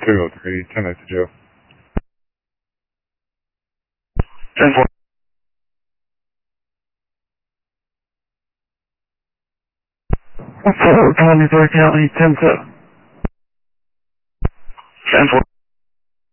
203, 10 to Joe. 10-4. Connie, County, 10-7. 10-4.